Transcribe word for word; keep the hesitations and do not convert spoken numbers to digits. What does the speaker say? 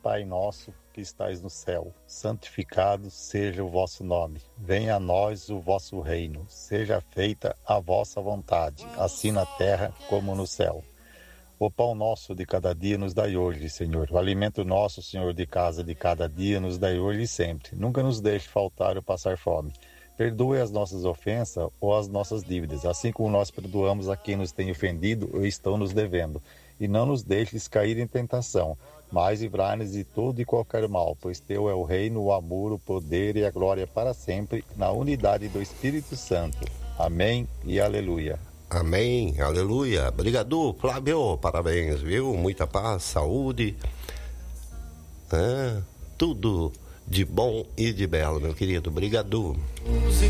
Pai nosso que estais no céu, santificado seja o vosso nome. Venha a nós o vosso reino. Seja feita a vossa vontade, assim na terra como no céu. O pão nosso de cada dia nos dai hoje, Senhor. O alimento nosso, Senhor, de casa de cada dia nos dai hoje e sempre. Nunca nos deixe faltar ou passar fome. Perdoe as nossas ofensas ou as nossas dívidas, assim como nós perdoamos a quem nos tem ofendido ou estão nos devendo. E não nos deixes cair em tentação, mas livrai-nos de todo e qualquer mal, pois teu é o reino, o amor, o poder e a glória para sempre, na unidade do Espírito Santo. Amém e aleluia. Amém, aleluia. Obrigado, Flávio, parabéns, viu? Muita paz, saúde, né? Tudo de bom e de belo, meu querido. Obrigado.